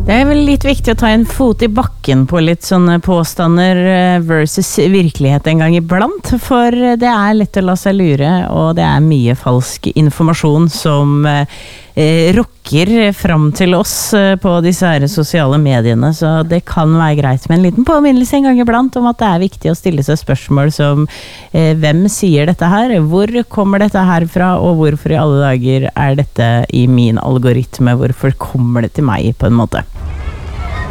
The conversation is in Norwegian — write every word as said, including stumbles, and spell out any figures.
Det er vel litt viktig å ta en fot i bakken på litt sånne påstander versus virkelighet en gang iblant, for det er lett å la seg lure, og det er mye falsk informasjon som eh, rokker fram til oss på disse her sosiale mediene, så det kan være greit med en liten påminnelse en gang iblant om at det er viktig å stille seg spørsmål som eh, hvem sier dette her, hvor kommer dette her fra, og hvorfor i alle dager er dette i min algoritme, hvorfor kommer det til meg på en måte?